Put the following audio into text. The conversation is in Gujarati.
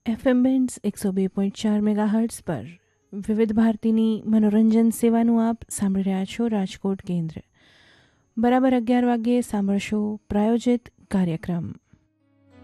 એફએમ બેન્ડ્સ 102.4 મેગાહર્ટ્ઝ પર વિવિધ ભારતીની મનોરંજન સેવાનું આપ સાંભળી રહ્યા છો રાજકોટ કેન્દ્ર. બરાબર 11 વાગ્યે સાંભળશો પ્રાયોજિત કાર્યક્રમ.